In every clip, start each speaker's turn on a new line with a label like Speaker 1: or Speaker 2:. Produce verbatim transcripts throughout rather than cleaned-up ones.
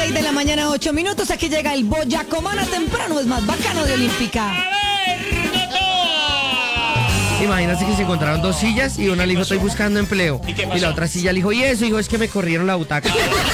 Speaker 1: seis de la mañana, ocho minutos. Aquí llega el Boyacomana temprano, es más bacano de Olímpica.
Speaker 2: Imagínate que se encontraron dos sillas y una le dijo, estoy buscando empleo. Y la otra silla le dijo, y eso, hijo, es que me corrieron la butaca.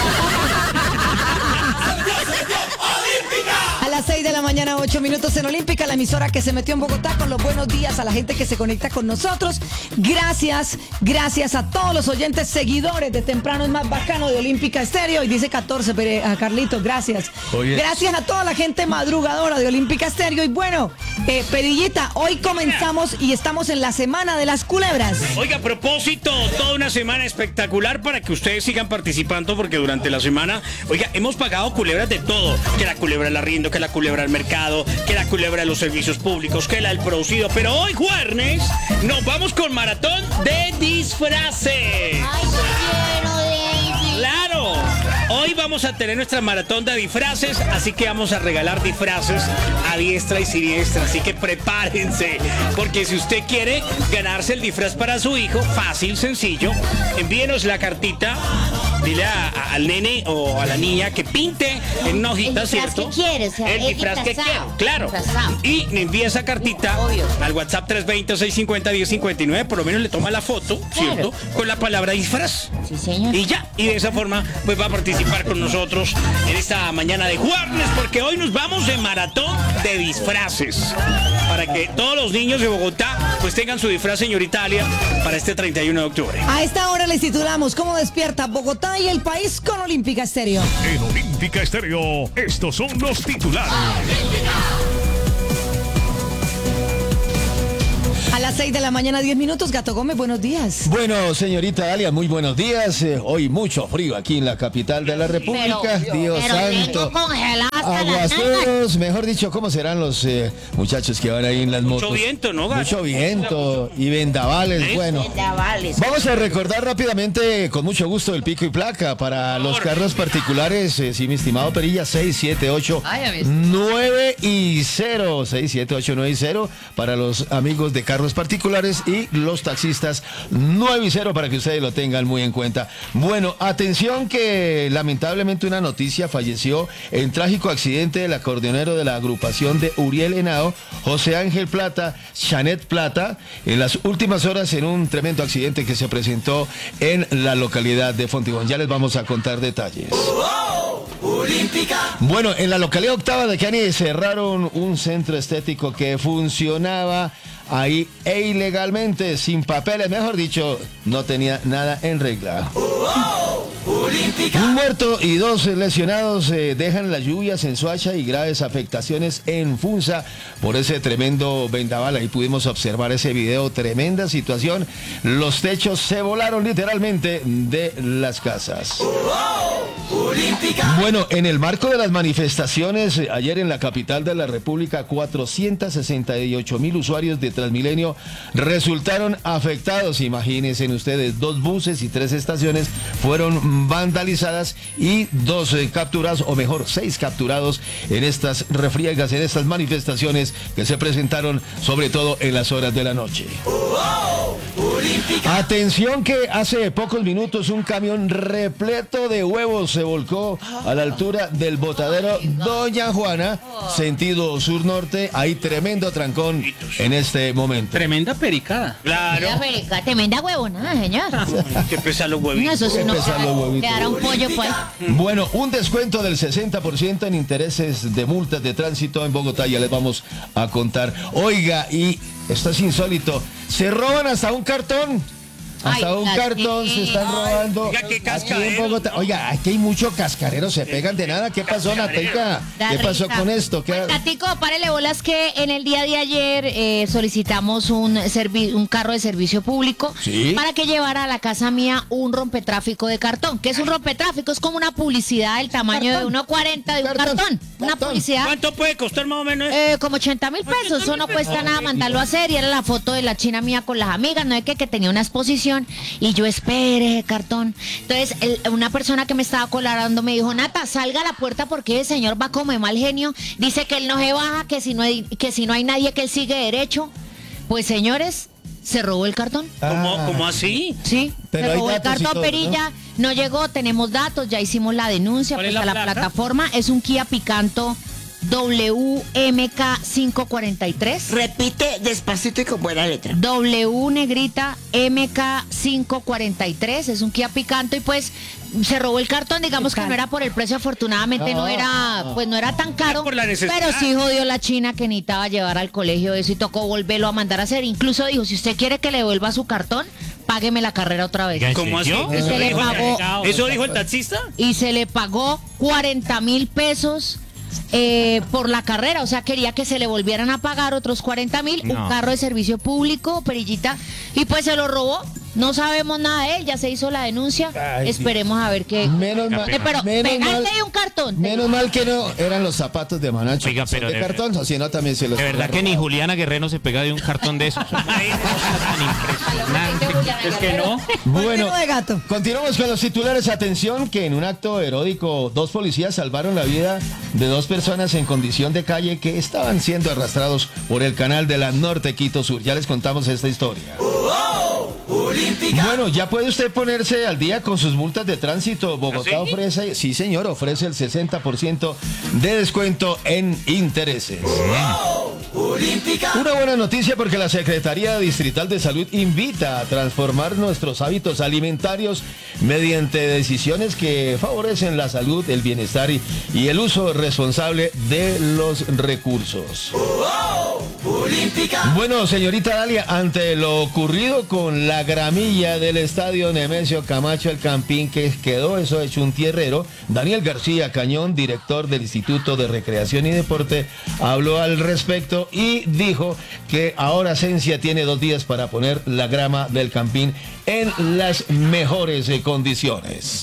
Speaker 1: A las seis de la mañana, ocho minutos en Olímpica, la emisora que se metió en Bogotá con los buenos días a la gente que se conecta con nosotros. Gracias, gracias a todos los oyentes seguidores de Temprano es más bacano de Olímpica Estéreo. Y dice catorce, pero a Carlitos, gracias.
Speaker 3: Oye.
Speaker 1: Gracias a toda la gente madrugadora de Olímpica Estéreo. Y bueno, eh, Pedillita, hoy comenzamos y estamos en la semana de las culebras.
Speaker 4: Oiga, a propósito, toda una semana espectacular para que ustedes sigan participando, porque durante la semana, oiga, hemos pagado culebras de todo, que la culebra del arriendo, que la culebra del mercado, que la culebra de los servicios públicos, que la del producido, pero hoy jueves nos vamos con maratón de disfraces.
Speaker 5: Ay, qué quiero, Daisy.
Speaker 4: ¡Claro! Hoy vamos a tener nuestra maratón de disfraces, así que vamos a regalar disfraces a diestra y siniestra, así que prepárense, porque si usted quiere ganarse el disfraz para su hijo, fácil, sencillo, envíenos la cartita, dile a, a, al nene o a la niña que pinte en una hojita,
Speaker 5: El disfraz
Speaker 4: ¿cierto?
Speaker 5: que quiere, o sea,
Speaker 4: el
Speaker 5: es
Speaker 4: disfraz que quiere,
Speaker 5: disfrazado,
Speaker 4: claro.
Speaker 5: disfrazado.
Speaker 4: Y me envía esa cartita
Speaker 5: Obvio.
Speaker 4: al WhatsApp tres dos cero, seis cinco cero, uno cero cinco nueve, por lo menos le toma la foto, ¿cierto? Con la palabra disfraz.
Speaker 5: Sí, señor.
Speaker 4: Y ya, y de esa forma pues va a participar con nosotros en esta mañana de jueves, porque hoy nos vamos de maratón de disfraces, para que todos los niños de Bogotá pues tengan su disfraz, señorita Alia, para este treinta y uno de octubre.
Speaker 1: A esta hora les titulamos ¿Cómo despierta Bogotá y el país con Olímpica Estéreo?
Speaker 3: En Olímpica Estéreo, estos son los titulares.
Speaker 1: A las seis de la mañana, diez minutos. Gato Gómez, buenos días.
Speaker 6: Bueno, señorita Dalia, muy buenos días. Eh, hoy mucho frío aquí en la capital de la República.
Speaker 5: Pero,
Speaker 6: Dios
Speaker 5: pero
Speaker 6: santo.
Speaker 5: tengo congeladas hasta las nalgas.
Speaker 6: Aguaceros, mejor dicho, ¿cómo serán los eh, muchachos que van ahí en las
Speaker 4: Mucho
Speaker 6: motos?
Speaker 4: viento, ¿no, Gato?
Speaker 6: Mucho viento y vendavales,
Speaker 4: ¿Eh?
Speaker 6: bueno.
Speaker 5: Vendavales.
Speaker 6: Vamos a recordar rápidamente, con mucho gusto, el pico y placa para los carros particulares. Eh, sí, mi estimado Perilla, seis siete ocho nueve y cero. seis siete ocho nueve y cero para los amigos de carros particulares y los taxistas nueve y cero para que ustedes lo tengan muy en cuenta. Bueno, atención que lamentablemente una noticia: falleció en trágico accidente el acordeonero de la agrupación de Uriel Henao, José Ángel Plata, Chanet Plata, en las últimas horas en un tremendo accidente que se presentó en la localidad de Fontibón. Ya les vamos a contar detalles. Bueno, en la localidad octava de Cani cerraron un centro estético que funcionaba ahí e ilegalmente, sin papeles, mejor dicho, no tenía nada en regla. Un muerto y dos lesionados eh, dejan las lluvias en Soacha y graves afectaciones en Funza por ese tremendo vendaval. Ahí pudimos observar ese video, tremenda situación. Los techos se volaron literalmente de las casas. Bueno, en el marco de las manifestaciones, eh, ayer en la capital de la República, cuatrocientos sesenta y ocho mil usuarios de Transmilenio resultaron afectados. Imagínense ustedes, dos buses y tres estaciones fueron vandalizadas y dos eh, capturados, o mejor, seis capturados en estas refriegas, en estas manifestaciones que se presentaron sobre todo en las horas de la noche. Atención que hace pocos minutos un camión repleto de huevos se volcó a la altura del botadero Doña Juana, sentido sur-norte. Hay tremendo trancón en este momento.
Speaker 4: Tremenda pericada. Claro.
Speaker 5: Mira, perica, tremenda huevona, señor.
Speaker 4: Que pesan los
Speaker 5: No,
Speaker 4: huevitos.
Speaker 5: eso sí no
Speaker 6: Pesan los huevitos.
Speaker 5: quedará un pollo pues.
Speaker 6: Bueno, un descuento del sesenta por ciento en intereses de multas de tránsito en Bogotá, ya les vamos a contar. Oiga, y esto es insólito, se roban hasta un cartón. Hasta
Speaker 5: Ay,
Speaker 6: un
Speaker 5: las
Speaker 6: cartón
Speaker 5: que-
Speaker 6: se están robando.
Speaker 4: Oiga, qué
Speaker 6: aquí en
Speaker 4: cascadero.
Speaker 6: Bogotá. Oiga, aquí hay muchos cascareros, se pegan de nada. ¿Qué pasó, Nateca?
Speaker 5: Da
Speaker 6: ¿Qué pasó
Speaker 5: risa.
Speaker 6: con esto? ¿Qué...
Speaker 5: Pues, Tatico, párele bolas que en el día de ayer eh, solicitamos un, servi- un carro de servicio público
Speaker 6: Sí.
Speaker 5: para que llevara a la casa mía un rompetráfico de cartón. ¿Qué es un rompetráfico? Es como una publicidad del tamaño de uno cuarenta de un
Speaker 6: Cartón.
Speaker 5: cartón. Una
Speaker 6: Cartón.
Speaker 5: publicidad.
Speaker 4: ¿Cuánto puede costar más o menos?
Speaker 5: Eh, como ochenta mil pesos, eso no cuesta nada mandarlo a hacer. Y era la foto de la china mía con las amigas, no es que, que tenía una exposición. Y yo espere, cartón. Entonces, el- una persona que me estaba colaborando me dijo: Nata, salga a la puerta porque el señor va como de mal genio. Dice que él no se baja, que si no hay, que si no hay nadie, que él sigue derecho. Pues, señores, se robó el cartón.
Speaker 4: ¿Cómo,
Speaker 6: Ah,
Speaker 4: cómo así?
Speaker 5: Sí,
Speaker 6: Pero
Speaker 5: se
Speaker 6: hay
Speaker 5: robó el
Speaker 6: datos y
Speaker 5: cartón
Speaker 6: todo,
Speaker 5: Perilla, ¿no? llegó, tenemos datos, ya hicimos la denuncia
Speaker 4: ¿Cuál
Speaker 5: pues,
Speaker 4: es la
Speaker 5: a la
Speaker 4: placa?
Speaker 5: plataforma. Es un Kia Picanto W M K quinientos cuarenta y tres.
Speaker 7: Repite despacito y con buena letra.
Speaker 5: W negrita M K quinientos cuarenta y tres, es un Kia Picanto y pues se robó el cartón, digamos que no era por el precio, afortunadamente no era, pues no era tan caro,
Speaker 4: por la necesidad.
Speaker 5: pero sí jodió la china que necesitaba llevar al colegio eso y tocó volverlo a mandar a hacer. Incluso dijo, si usted quiere que le devuelva su cartón, págueme la carrera otra vez.
Speaker 4: ¿Cómo así?
Speaker 5: Y
Speaker 4: ¿Eso
Speaker 5: se le
Speaker 4: dijo,
Speaker 5: pagó,
Speaker 4: ¿Eso dijo el taxista?
Speaker 5: y se le pagó cuarenta mil pesos. Eh, por la carrera, o sea, quería que se le volvieran a pagar otros cuarenta mil, un carro de servicio público, Perillita, y pues se lo robó. No sabemos nada de él, ya se hizo la denuncia.
Speaker 6: Ay,
Speaker 5: Esperemos a ver qué.
Speaker 6: Menos mal,
Speaker 5: Eh, pero
Speaker 6: menos
Speaker 5: pegaste
Speaker 6: mal-
Speaker 5: de un cartón.
Speaker 6: menos mal que no eran los zapatos de Manacho.
Speaker 8: Oiga,
Speaker 6: Son
Speaker 8: pero
Speaker 6: de
Speaker 8: de
Speaker 6: cartón, o si no también se los.
Speaker 8: De verdad que ni Juliana Guerrero se pega de un cartón de esos. Tan impresionante.
Speaker 4: Es que no.
Speaker 6: Bueno,
Speaker 1: Cuerno de gato.
Speaker 6: continuamos con los titulares. Atención, que en un acto heroico, dos policías salvaron la vida de dos personas en condición de calle que estaban siendo arrastrados por el canal de la Norte Quito Sur. Ya les contamos esta historia. Bueno, ya puede usted ponerse al día con sus multas de tránsito. Bogotá
Speaker 4: ¿Ah, sí?
Speaker 6: ofrece, sí señor, ofrece el sesenta por ciento de descuento en intereses. Una buena noticia porque la Secretaría Distrital de Salud invita a transformar nuestros hábitos alimentarios mediante decisiones que favorecen la salud, el bienestar y, y el uso responsable de los recursos. Bueno, señorita Dalia, ante lo ocurrido con la gramilla del estadio Nemesio Camacho, el Campín, que quedó eso hecho un tierrero, Daniel García Cañón, director del Instituto de Recreación y Deporte, habló al respecto y dijo que ahora Cencia tiene dos días para poner la grama del Campín en las mejores eh, condiciones.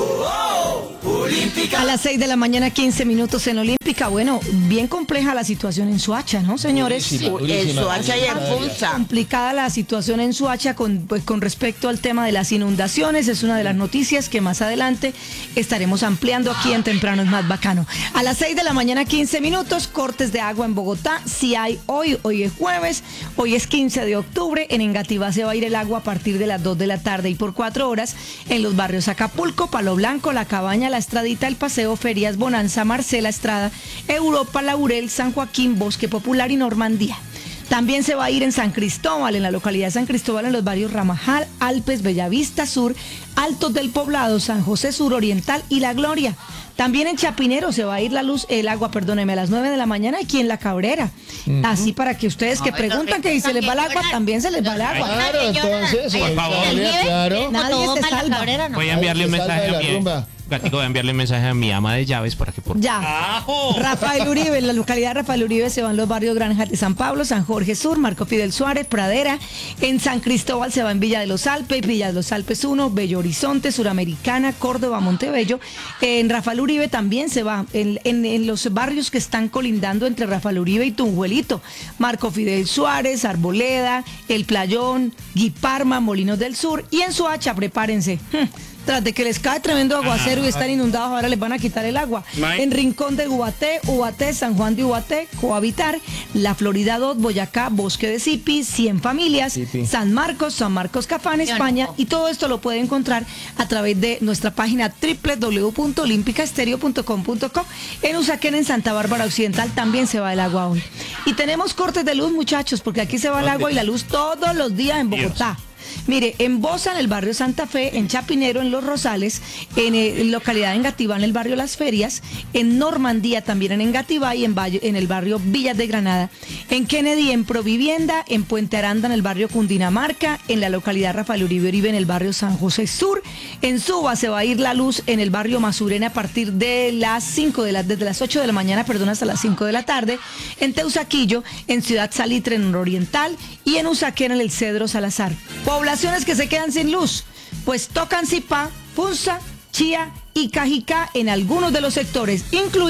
Speaker 1: A las seis de la mañana, quince minutos en Olímpica. Bueno, bien compleja la situación en Suacha, ¿no, señores?
Speaker 6: Durísima,
Speaker 7: El
Speaker 6: durísima,
Speaker 7: Suacha y el
Speaker 6: durísima.
Speaker 7: Funza.
Speaker 1: Complicada la situación en Suacha con, pues, con respecto al tema de las inundaciones. Es una de las noticias que más adelante estaremos ampliando aquí en Temprano es Más Bacano. A las seis de la mañana, quince minutos, cortes de agua en Bogotá. Si hay hoy, hoy es jueves, hoy es quince de octubre. En Engativá se va a ir el agua a partir de las dos de la tarde y por cuatro horas en los barrios Acapulco, Palo Blanco, La Cabaña, La Estradita, El Paseo, Ferias, Bonanza, Marcela Estrada, Europa, Laurel, San Joaquín, Bosque Popular y Normandía. También se va a ir en San Cristóbal, en la localidad de San Cristóbal, en los barrios Ramajal, Alpes, Bellavista Sur, Altos del Poblado, San José Sur Oriental y La Gloria. También en Chapinero se va a ir la luz, el agua, perdóneme, a las nueve de la mañana aquí en La Cabrera. Así para que ustedes que preguntan que si se les va el agua, también se les va el agua.
Speaker 6: Claro, entonces,
Speaker 5: Por
Speaker 8: favor.
Speaker 6: claro.
Speaker 1: Nadie se salva.
Speaker 8: Voy a enviarle un
Speaker 6: Salva de
Speaker 8: mensaje
Speaker 6: la
Speaker 8: a mi
Speaker 6: rumba.
Speaker 8: Gatico, voy a enviarle un mensaje a mi ama de llaves para que por
Speaker 1: Ya.
Speaker 4: ¡Ajo!
Speaker 1: Rafael Uribe, en la localidad de Rafael Uribe se van los barrios Granjas de San Pablo, San Jorge Sur, Marco Fidel Suárez, Pradera. En San Cristóbal se va en Villa de los Alpes, Villa de los Alpes uno, Bello Horizonte, Suramericana, Córdoba, Montebello. En Rafael Uribe también se va en, en- en los barrios que están colindando entre Rafael Uribe y Tunjuelito. Marco Fidel Suárez, Arboleda, El Playón, Guiparma, Molinos del Sur. Y en Soacha, prepárense. Tras de que les cae tremendo aguacero y están inundados, ahora les van a quitar el agua.
Speaker 4: Mae.
Speaker 1: En Rincón de Ubaté, Ubaté, San Juan de Ubaté, Cohabitar, La Florida dos, Boyacá, Bosque de Zipi, cien familias,
Speaker 6: Zipi.
Speaker 1: San Marcos, San Marcos Cafán, España, y todo esto lo puede encontrar a través de nuestra página doble u doble u doble u punto olímpica estéreo punto com punto co. En Usaquén, en Santa Bárbara Occidental, también se va el agua hoy. Y tenemos cortes de luz, muchachos, porque aquí se va el agua y la luz todos los días en Bogotá. Mire, en Bosa, en el barrio Santa Fe, en Chapinero, en Los Rosales, en, eh, en localidad de Engativá, en el barrio Las Ferias, en Normandía, también en Engativá y en, Valle- en el barrio Villas de Granada, en Kennedy, en Provivienda, en Puente Aranda, en el barrio Cundinamarca, en la localidad Rafael Uribe Uribe, en el barrio San José Sur, en Suba se va a ir la luz en el barrio Masurena a partir de las cinco de la, desde las ocho de la mañana, perdón, hasta las cinco de la tarde, en Teusaquillo, en Ciudad Salitre, en Oriental y en Usaquén, en el Cedro Salazar. Poblaciones que se quedan sin luz, pues tocan Zipá, Funza, Chía y Cajicá en algunos de los sectores, incluida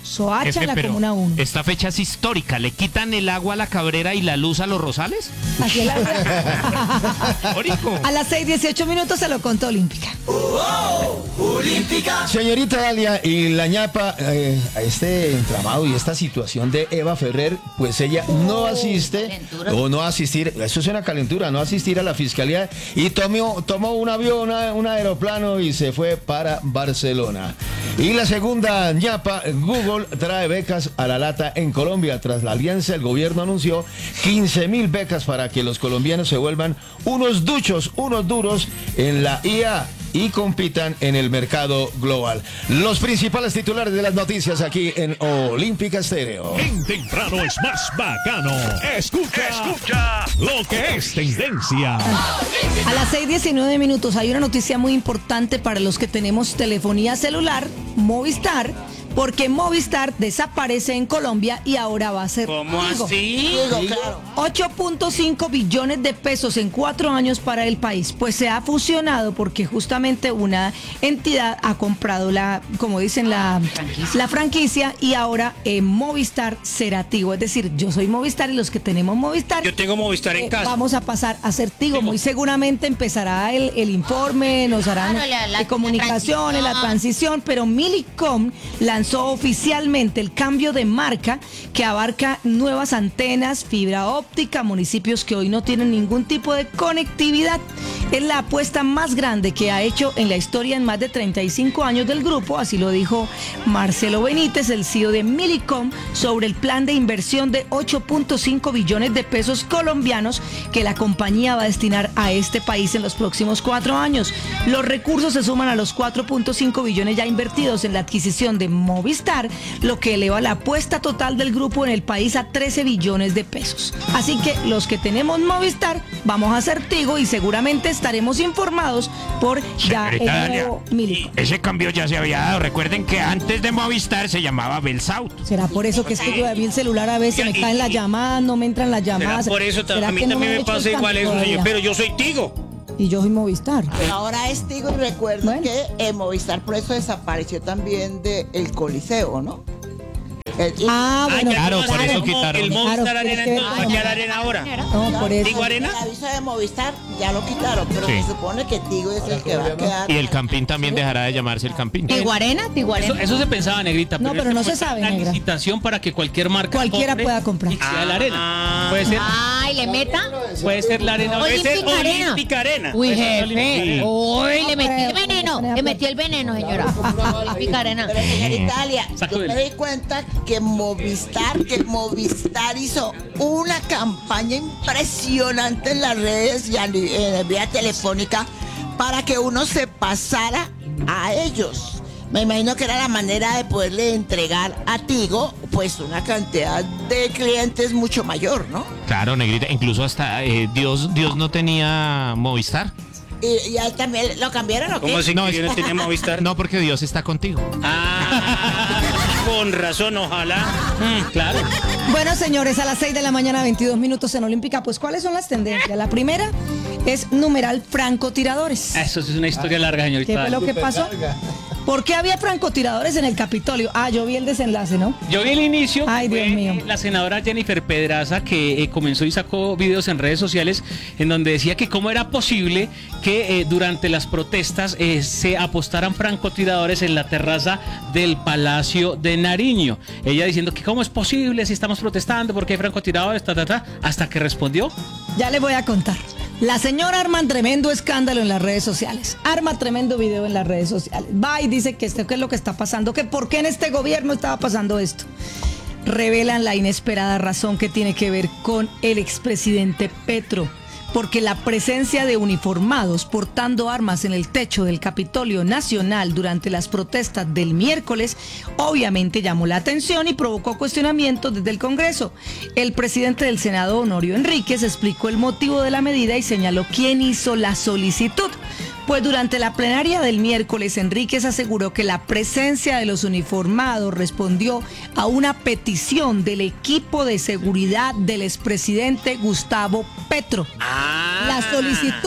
Speaker 1: Soacha
Speaker 8: Jefe,
Speaker 1: en la
Speaker 8: pero
Speaker 1: Comuna uno.
Speaker 8: esta fecha es histórica. ¿Le quitan el agua a la Cabrera y la luz a los Rosales?
Speaker 1: Así es la vida.
Speaker 8: Histórico.
Speaker 1: A las seis dieciocho minutos se lo contó Olímpica.
Speaker 6: Señorita Dalia, y la ñapa, eh, a este entramado y esta situación de Eva Ferrer, pues ella no asiste,
Speaker 5: calentura.
Speaker 6: o no asistir, eso es una calentura, no asistir a la fiscalía y tomó, tomó un avión, una- un aeroplano y se fue para Barcelona. Y la segunda ñapa, Google trae becas a la lata en Colombia. Tras la alianza, el gobierno anunció quince mil becas para que los colombianos se vuelvan unos duchos, unos duros en la I A y compitan en el mercado global. Los principales titulares de las noticias aquí en Olímpica Estéreo.
Speaker 3: En temprano es más bacano. Escucha, escucha lo que es tendencia.
Speaker 1: A las seis diecinueve minutos hay una noticia muy importante para los que tenemos telefonía celular, Movistar, porque Movistar desaparece en Colombia y ahora va a ser
Speaker 4: ¿Cómo
Speaker 1: Tigo.
Speaker 4: así?
Speaker 7: Digo, claro.
Speaker 1: ocho punto cinco billones de pesos en cuatro años para el país. Pues se ha fusionado porque justamente una entidad ha comprado la, como dicen, la franquicia, la franquicia y ahora eh, Movistar será Tigo. Es decir, yo soy Movistar y los que tenemos Movistar.
Speaker 4: Yo tengo Movistar en
Speaker 1: eh,
Speaker 4: casa.
Speaker 1: Vamos a pasar a ser Tigo. Muy seguramente empezará el, el informe, nos harán
Speaker 5: Claro, la- la-
Speaker 1: de comunicaciones, la
Speaker 5: la
Speaker 1: transición, pero Millicom lanzó oficialmente el cambio de marca que abarca nuevas antenas, fibra óptica, municipios que hoy no tienen ningún tipo de conectividad. Es la apuesta más grande que ha hecho en la historia en más de treinta y cinco años del grupo, así lo dijo Marcelo Benítez, el C E O de Millicom, sobre el plan de inversión de ocho punto cinco billones de pesos colombianos que la compañía va a destinar a este país en los próximos cuatro años. Los recursos se suman a los cuatro punto cinco billones ya invertidos en la adquisición de Movistar, lo que eleva la apuesta total del grupo en el país a trece billones de pesos. Así que los que tenemos Movistar vamos a ser Tigo y seguramente estaremos informados por ya el
Speaker 8: Señorita
Speaker 1: nuevo
Speaker 8: Dalia,
Speaker 1: Millicom.
Speaker 8: ese cambio ya se había dado. Recuerden que antes de Movistar se llamaba Belsaut.
Speaker 1: ¿Será por eso que es que yo a mí el celular a veces me
Speaker 4: Y-
Speaker 1: caen las
Speaker 4: y-
Speaker 1: llamadas, no me entran las
Speaker 4: ¿Será
Speaker 1: llamadas?
Speaker 4: por eso
Speaker 1: ¿Será
Speaker 4: a mí
Speaker 1: que no
Speaker 4: también
Speaker 1: han
Speaker 4: me
Speaker 1: hecho
Speaker 4: pasa
Speaker 1: el
Speaker 4: igual
Speaker 1: cambio
Speaker 4: eso, señor?
Speaker 1: todavía?
Speaker 4: Pero yo soy Tigo.
Speaker 1: Y yo soy Movistar.
Speaker 7: Ahora es Tigo y recuerdo
Speaker 1: Bueno.
Speaker 7: que eh, Movistar por eso desapareció también del Coliseo, ¿no? El-
Speaker 1: Ah, bueno,
Speaker 8: claro,
Speaker 4: ¿cómo
Speaker 8: por
Speaker 4: así?
Speaker 8: eso
Speaker 4: ¿Cómo
Speaker 8: quitaron.
Speaker 4: El Movistar
Speaker 1: Claro,
Speaker 4: Arena,
Speaker 1: porque-
Speaker 4: entonces, ¿va a quedar Arena ahora?
Speaker 1: no, por eso.
Speaker 4: ¿Tigo Arena?
Speaker 7: El aviso de Movistar ya lo quitaron, pero
Speaker 8: Sí.
Speaker 7: se supone que Tigo es el que va a quedar.
Speaker 8: Y el Campín también dejará de llamarse el Campín.
Speaker 5: Tiguarena,
Speaker 9: Eso,
Speaker 5: Tiguarena.
Speaker 9: eso se pensaba, Negrita.
Speaker 1: No, pero
Speaker 9: en
Speaker 1: no
Speaker 9: este
Speaker 1: se
Speaker 9: momento
Speaker 1: sabe,
Speaker 9: hay una
Speaker 1: Negra.
Speaker 9: licitación para que cualquier marca
Speaker 1: Cualquiera
Speaker 9: compre
Speaker 1: pueda comprar.
Speaker 9: y sea la arena.
Speaker 4: Ah.
Speaker 9: Puede ser,
Speaker 5: Ay, le meta.
Speaker 9: puede ser la arena.
Speaker 4: Puede ser
Speaker 5: Olímpica Arena.
Speaker 4: Olímpica Arena.
Speaker 5: Uy,
Speaker 9: Puede ser
Speaker 5: jefe.
Speaker 9: Olímpica.
Speaker 5: Uy, le metí el
Speaker 1: pero-
Speaker 5: veneno.
Speaker 1: pero-
Speaker 5: Le metí el veneno, señora. Olímpica Arena.
Speaker 7: Pero señorita Italia,
Speaker 9: Saco
Speaker 7: yo
Speaker 9: del-
Speaker 7: me di cuenta que Movistar, que Movistar hizo una campaña impresionante en las redes y a ni- en vía telefónica para que uno se pasara a ellos. Me imagino que era la manera de poderle entregar a Tigo pues una cantidad de clientes mucho mayor, ¿no?
Speaker 8: Claro, Negrita. Incluso hasta eh, Dios, Dios no tenía Movistar.
Speaker 7: Y, y a él también lo cambiaron, ¿o qué?
Speaker 4: ¿Cómo así
Speaker 8: No,
Speaker 4: que yo
Speaker 8: es-
Speaker 4: no tenía Movistar?
Speaker 8: No, porque Dios está contigo.
Speaker 4: Ah, con razón, ojalá. Mm, claro.
Speaker 1: Bueno, señores, a las seis de la mañana, veintidós minutos en Olímpica, pues ¿cuáles son las tendencias? La primera es numeral francotiradores.
Speaker 9: Eso es una historia larga, señorita.
Speaker 1: ¿Qué fue lo que pasó? ¿Por qué había francotiradores en el Capitolio? Ah, yo vi el desenlace, ¿no?
Speaker 9: Yo vi el inicio.
Speaker 1: Ay, Dios
Speaker 9: fue,
Speaker 1: mío.
Speaker 9: eh, La senadora Jennifer Pedraza que eh, comenzó y sacó videos en redes sociales en donde decía que cómo era posible que eh, durante las protestas eh, se apostaran francotiradores en la terraza del Palacio de Nariño. Ella diciendo que cómo es posible si estamos protestando, porque hay francotiradores, ta, ta, ta, hasta que respondió.
Speaker 1: Ya les voy a contar. La señora arma un tremendo escándalo en las redes sociales. Arma tremendo video en las redes sociales. Va y dice que esto qué es lo que está pasando, que por qué en este gobierno estaba pasando esto. Revelan la inesperada razón que tiene que ver con el expresidente Petro. Porque la presencia de uniformados portando armas en el techo del Capitolio Nacional durante las protestas del miércoles obviamente llamó la atención y provocó cuestionamientos desde el Congreso. El presidente del Senado, Honorio Enríquez, explicó el motivo de la medida y señaló quién hizo la solicitud. Pues durante la plenaria del miércoles, Enríquez aseguró que la presencia de los uniformados respondió a una petición del equipo de seguridad del expresidente Gustavo Petro. La solicitud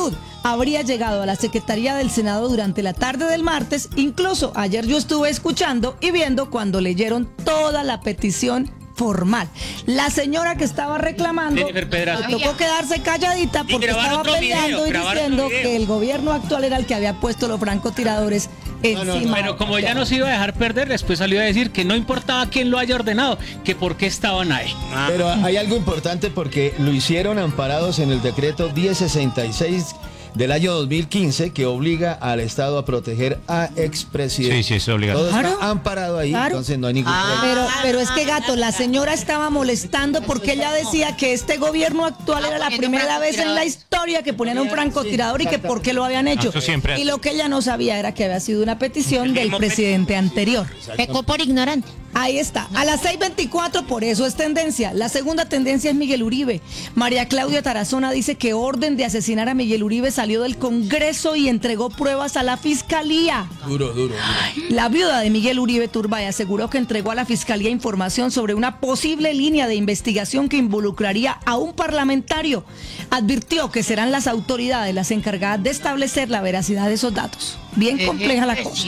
Speaker 1: habría llegado a la Secretaría del Senado durante la tarde del martes. Incluso ayer yo estuve escuchando y viendo cuando leyeron toda la petición formal. La señora que estaba reclamando
Speaker 4: Jennifer Pedraza.
Speaker 1: le tocó quedarse calladita
Speaker 4: Y
Speaker 1: porque
Speaker 4: grabar
Speaker 1: estaba
Speaker 4: otro
Speaker 1: peleando
Speaker 4: video,
Speaker 1: y
Speaker 4: grabar
Speaker 1: diciendo
Speaker 4: otro video.
Speaker 1: que el gobierno actual era el que había puesto los francotiradores encima.
Speaker 9: Pero como ya no se iba a dejar perder, después salió a decir que no importaba quién lo haya ordenado, que por qué estaban ahí.
Speaker 6: Pero hay algo importante porque lo hicieron amparados en el decreto diez sesenta y seis del año dos mil quince que obliga al Estado a proteger a expresidentes.
Speaker 8: Sí, sí, es obligatorio.
Speaker 6: Todo
Speaker 1: Claro.
Speaker 6: está amparado ahí,
Speaker 1: Claro.
Speaker 6: entonces no hay ningún problema.
Speaker 1: Pero, pero es que, Gato, la señora estaba molestando porque ella decía que este gobierno actual era la primera vez en la historia que ponían un francotirador y que por qué lo habían hecho.
Speaker 8: Eso siempre.
Speaker 1: Y lo que ella no sabía era que había sido una petición del presidente anterior.
Speaker 5: Pecó por ignorante.
Speaker 1: Ahí está, a las seis veinticuatro, por eso es tendencia. La segunda tendencia es Miguel Uribe. María Claudia Tarazona dice que orden de asesinar a Miguel Uribe salió del Congreso y entregó pruebas a la Fiscalía.
Speaker 6: Duro, duro, duro.
Speaker 1: La viuda de Miguel Uribe Turbay aseguró que entregó a la Fiscalía información sobre una posible línea de investigación que involucraría a un parlamentario. Advirtió que serán las autoridades las encargadas de establecer la veracidad de esos datos. Bien compleja la cosa.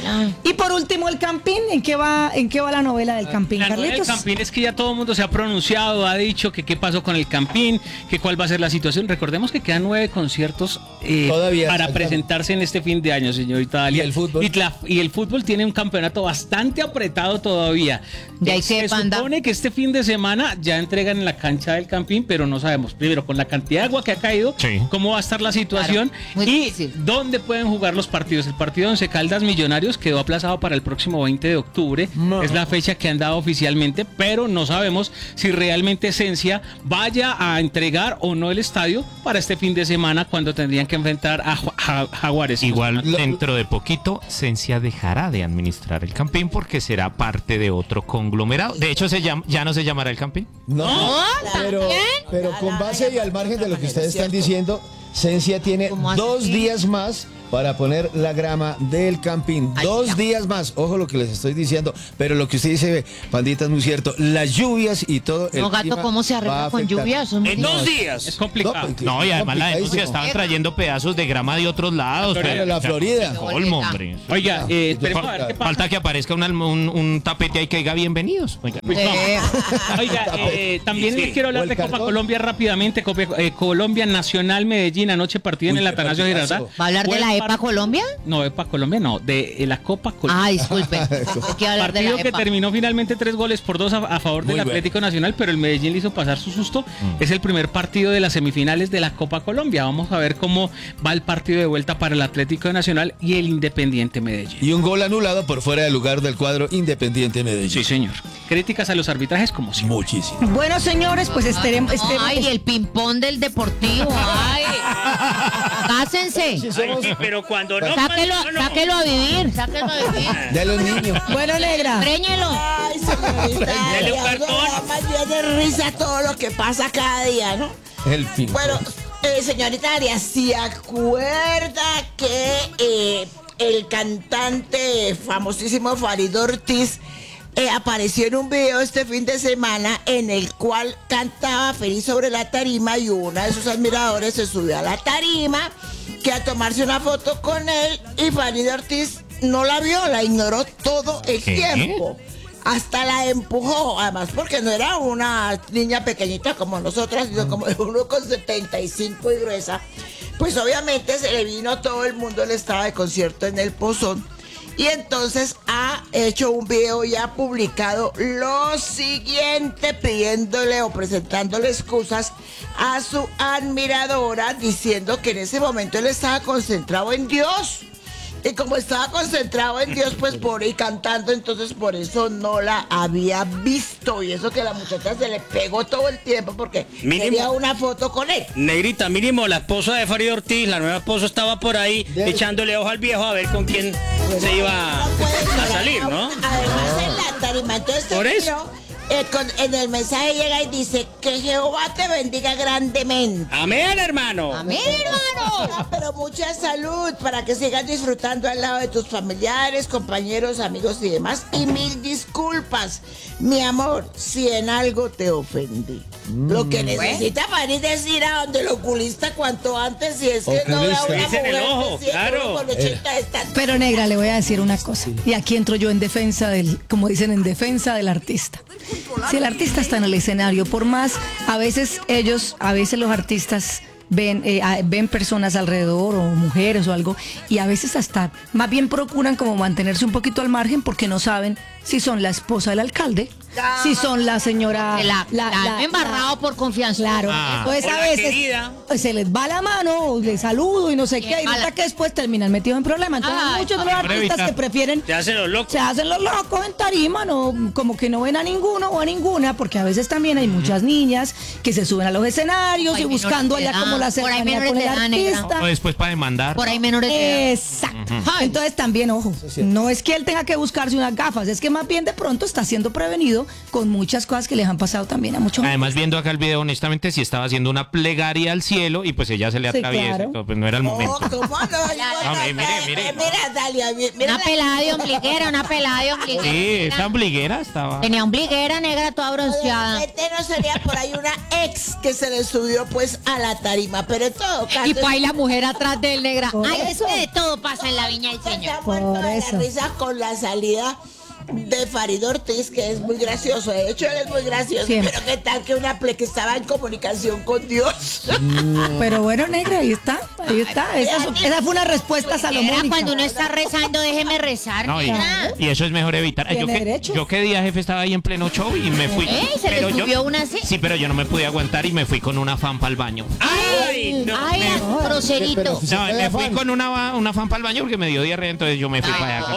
Speaker 1: Y por último, el Campín. ¿En qué va, en qué va la novela del Campín,
Speaker 9: La novela del
Speaker 1: Carlitos?
Speaker 9: Campín es que ya todo el mundo se ha pronunciado, ha dicho que qué pasó con el Campín, que cuál va a ser la situación. Recordemos que quedan nueve conciertos eh,
Speaker 6: Todavía,
Speaker 9: para
Speaker 6: exactamente.
Speaker 9: presentarse en este fin de año, señorita Dalia.
Speaker 6: ¿Y el fútbol?
Speaker 9: Y, la- y el fútbol tiene un campeonato bastante apretado todavía.
Speaker 5: De ahí
Speaker 9: Se
Speaker 5: que panda.
Speaker 9: supone que este fin de semana ya entregan en la cancha del Campín, pero no sabemos, primero, con la cantidad de agua que ha caído,
Speaker 8: Sí.
Speaker 9: cómo va a estar la situación
Speaker 5: Claro, muy
Speaker 9: y
Speaker 5: difícil.
Speaker 9: dónde pueden jugar los partidos. El partido de Once Caldas Millonarios quedó aplazado para el próximo veinte de octubre.
Speaker 6: No.
Speaker 9: Es la fecha que han dado oficialmente, pero no sabemos si realmente Esencia vaya a entregar o no el estadio para este fin de semana cuando tendrían que enfrentar a Ju- Ja- Jaguares.
Speaker 8: Igual
Speaker 6: Lo-
Speaker 8: dentro de poquito Cencia dejará de administrar el Campín porque será parte de otro conglomerado. De hecho, se llama, ya no se llamará el Campín.
Speaker 6: No, pero, pero con base y al margen de lo que ustedes están diciendo, Cencia tiene
Speaker 5: ¿Cómo así?
Speaker 6: dos días más para poner la grama del Campín. Dos días más. Ojo lo que les estoy diciendo. Pero lo que usted dice, Pandita, es muy cierto. Las lluvias y todo. el
Speaker 5: No, Gato,
Speaker 6: clima
Speaker 5: ¿cómo se
Speaker 6: va a
Speaker 5: arregla con
Speaker 6: afectar.
Speaker 5: lluvia? Eso es muy
Speaker 4: En dos
Speaker 9: Es
Speaker 4: días.
Speaker 9: complicado.
Speaker 6: No,
Speaker 8: No, y además la denuncia
Speaker 6: complicadísimo.
Speaker 8: estaban trayendo pedazos de grama de otros lados.
Speaker 9: Florida.
Speaker 8: pero-
Speaker 6: La
Speaker 8: o sea,
Speaker 6: Florida.
Speaker 8: colmo, hombre.
Speaker 9: Oiga, eh, esperemos a ver qué pasa.
Speaker 8: Falta que aparezca un, alm- un, un tapete ahí que diga bienvenidos. Oiga.
Speaker 9: Pues no. Oiga, eh, también
Speaker 4: Sí,
Speaker 9: les quiero
Speaker 6: o
Speaker 9: hablar
Speaker 6: el
Speaker 9: de Copa
Speaker 6: cartón.
Speaker 9: Colombia rápidamente. Copa- eh, Colombia Nacional Medellín, anoche partido en
Speaker 6: Uy,
Speaker 9: el
Speaker 6: qué
Speaker 9: Atanasio
Speaker 6: partidazo.
Speaker 9: Girardot.
Speaker 5: ¿Va a hablar de
Speaker 9: Buen
Speaker 5: la EPA
Speaker 9: par-
Speaker 5: Colombia?
Speaker 9: No, EPA Colombia no, de eh, la Copa Colombia.
Speaker 5: Ah, disculpe. Hay que hablar de
Speaker 9: Partido
Speaker 5: la
Speaker 9: que
Speaker 5: EPA.
Speaker 9: terminó finalmente tres goles por dos a, a favor
Speaker 6: Muy
Speaker 9: del
Speaker 6: bueno.
Speaker 9: Atlético Nacional, pero el Medellín le hizo pasar su susto. Es el primer partido de las semifinales de la Copa Colombia. Vamos a ver cómo va el partido de vuelta para el Atlético Nacional y el Independiente Medellín.
Speaker 6: Y un gol anulado por fuera del lugar del cuadro Independiente Medellín.
Speaker 9: Sí, señor. Críticas a los arbitrajes como siempre.
Speaker 6: Muchísimo.
Speaker 1: Bueno, señores, pues estaremos...
Speaker 5: Ay, el ping-pong del deportivo. Ay. Cásense.
Speaker 4: Ay, pero cuando no.
Speaker 5: Sáquelo,
Speaker 4: cuando no.
Speaker 5: sáquelo a vivir. Sáquelo a vivir.
Speaker 6: De los niños.
Speaker 1: Bueno, negra.
Speaker 5: Préñelo.
Speaker 7: Ay, señorita,
Speaker 4: Dele un
Speaker 7: ya,
Speaker 4: cartón.
Speaker 7: no, más bien de risa todo lo que pasa cada día, ¿no?
Speaker 6: El fin.
Speaker 7: Bueno, eh, señorita Arias, ¿se acuerda que eh, el cantante famosísimo Farid Ortiz eh, apareció en un video este fin de semana en el cual cantaba feliz sobre la tarima y una de sus admiradores se subió a la tarima que a tomarse una foto con él y Farid Ortiz no la vio, la ignoró todo el
Speaker 8: ¿Qué?
Speaker 7: tiempo. Hasta la empujó, además porque no era una niña pequeñita como nosotras, sino como uno con setenta y cinco y gruesa. Pues obviamente se le vino todo el mundo, él estaba de concierto en el Pozón. Y entonces ha hecho un video y ha publicado lo siguiente, pidiéndole o presentándole excusas a su admiradora, diciendo que en ese momento él estaba concentrado en Dios. Y como estaba concentrado en Dios, pues por ahí cantando, entonces por eso no la había visto. Y eso que la muchacha se le pegó todo el tiempo porque
Speaker 4: Mínimo.
Speaker 7: quería una foto con él.
Speaker 4: Negrita, mínimo la esposa de Farid Ortiz, la nueva esposa estaba por ahí
Speaker 6: De-
Speaker 4: echándole ojo al viejo a ver con quién se iba
Speaker 7: No puede
Speaker 4: a
Speaker 7: llorar.
Speaker 4: salir, ¿no?
Speaker 7: Además en la tarima, entonces
Speaker 4: Por
Speaker 7: el
Speaker 4: eso.
Speaker 7: niño, eh, con- en el mensaje llega y dice que Jehová te bendiga grandemente.
Speaker 4: Amén, hermano.
Speaker 5: Amén, hermano.
Speaker 7: Ah, pero mucha salud para que sigas disfrutando al lado de tus familiares, compañeros, amigos y demás. Y mil disculpas, mi amor, si en algo te ofendí. Lo que necesita Farid es ir a donde el oculista cuanto antes, y es que no vea
Speaker 6: Oculista.
Speaker 7: una
Speaker 4: Es en el
Speaker 7: mujer
Speaker 4: ojo,
Speaker 7: que siente
Speaker 4: claro.
Speaker 7: con ochenta estatus.
Speaker 1: Pero negra, le voy a decir una cosa. Y aquí entro yo en defensa del, como dicen, en defensa del artista. Si el artista está en el escenario, por más, a veces ellos, a veces los artistas ven, eh, a- ven personas alrededor o mujeres o algo, y a veces hasta más bien procuran como mantenerse un poquito al margen porque no saben si son la esposa del alcalde, si son la señora...
Speaker 5: Que la, la, han embarrado por confianza.
Speaker 1: Claro,
Speaker 2: Ah.
Speaker 1: pues
Speaker 4: O
Speaker 1: a
Speaker 4: la
Speaker 1: veces
Speaker 4: querida.
Speaker 1: pues, se les va la mano, o les saludo y no sé
Speaker 5: Qué
Speaker 1: qué, y
Speaker 5: mala.
Speaker 1: resulta que después terminan metidos en problemas. Entonces,
Speaker 5: Ay,
Speaker 1: muchos de los
Speaker 8: para
Speaker 1: artistas
Speaker 8: evitar.
Speaker 1: que prefieren
Speaker 4: Se hacen los locos.
Speaker 1: se hacen los locos en tarima, no, como que no ven a ninguno o a ninguna, porque a veces también hay muchas niñas que se suben a los escenarios
Speaker 5: Hay
Speaker 1: y buscando
Speaker 5: menores de
Speaker 1: allá como la
Speaker 5: edad, por ahí
Speaker 1: cercanía con
Speaker 5: menores
Speaker 1: el
Speaker 5: de edad, negra.
Speaker 1: artista.
Speaker 8: O después para demandar.
Speaker 5: Por ahí menores de edad.
Speaker 1: Exacto. Entonces también, ojo, no es que él tenga que buscarse unas gafas, es que más bien de pronto está siendo prevenido con muchas cosas que les han pasado también a muchos.
Speaker 8: Además, viendo acá el video, honestamente, sí estaba haciendo una plegaria al cielo y pues ella se le
Speaker 1: Sí,
Speaker 8: atraviesa.
Speaker 1: claro.
Speaker 8: y todo, pues no era el momento.
Speaker 7: Oh, ¿cómo no?
Speaker 8: No, mire, mire, mire.
Speaker 7: Eh, Mira, Dalia, mi- mira
Speaker 5: Una
Speaker 7: la-
Speaker 5: pelada de ombliguera, una pelada de ombliguera.
Speaker 8: Sí, esa ombliguera estaba.
Speaker 5: Tenía ombliguera negra toda bronceada.
Speaker 7: Este no sería por ahí una ex que se le subió pues a la tarima, pero en todo caso...
Speaker 5: Y pa' ahí la mujer atrás de él negra.
Speaker 1: Por
Speaker 5: Ay,
Speaker 1: eso.
Speaker 5: es que de todo pasa en la viña del
Speaker 7: se
Speaker 5: Señor.
Speaker 7: ha muerto
Speaker 1: Por
Speaker 7: de
Speaker 1: eso.
Speaker 7: la risa con la salida de Farid Ortiz, que es muy gracioso. De hecho, él es muy gracioso.
Speaker 1: Siempre.
Speaker 7: Pero qué tal que una ple que estaba en comunicación con Dios.
Speaker 1: Pero bueno, negra, ahí está, ahí está. Esa, esa fue una respuesta
Speaker 5: Era
Speaker 1: salomónica.
Speaker 5: cuando uno está rezando, déjeme rezar.
Speaker 8: No, y,
Speaker 5: negra.
Speaker 8: y eso es mejor evitar. Yo
Speaker 1: Tiene
Speaker 8: que,
Speaker 1: derecho.
Speaker 8: yo que día, jefe, estaba ahí en pleno show y me fui.
Speaker 5: Ey, ¿se le
Speaker 8: Pero yo-
Speaker 5: subió una así?
Speaker 8: Sí, pero yo no me pude aguantar y me fui con una fan para el baño.
Speaker 4: Ay, no.
Speaker 5: Ay, groserito.
Speaker 6: Pero-
Speaker 8: No, me fui con una, una fan para el baño porque me dio diarrea, entonces yo me fui para allá.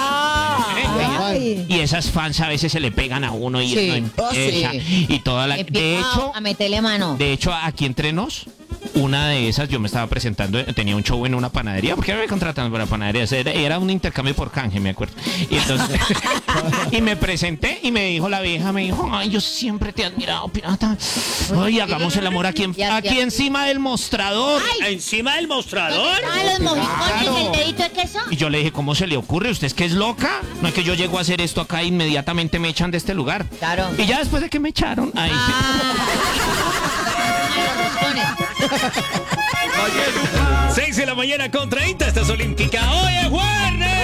Speaker 1: Ay.
Speaker 8: Y esas fans a veces se le pegan a uno y
Speaker 5: Sí.
Speaker 8: no
Speaker 7: Oh, sí.
Speaker 8: empieza. Y toda la. De
Speaker 5: Empieza
Speaker 8: hecho,
Speaker 5: a meterle mano.
Speaker 8: de hecho, aquí entre nos, una de esas, yo me estaba presentando, tenía un show en una panadería, porque me contratan para panadería, era, era un intercambio por canje, me acuerdo. Y entonces, y me presenté y me dijo la vieja, me dijo, ay, yo siempre te he admirado, pirata. Ay, hagamos el amor aquí, en-
Speaker 5: Ya, ya.
Speaker 8: aquí encima del mostrador.
Speaker 4: Encima del mostrador.
Speaker 5: Ah, los mojicones,
Speaker 8: Claro.
Speaker 5: el dedito de queso.
Speaker 8: Y yo le dije, ¿cómo se le ocurre? ¿Usted es que es loca? No es que yo llego a hacer esto acá e inmediatamente me echan de este lugar.
Speaker 5: Claro.
Speaker 8: Y ya después de que me echaron, ahí sí.
Speaker 5: Ay, los roscones.
Speaker 4: seis de la mañana con treinta, esta es Olímpica. Hoy es jueves.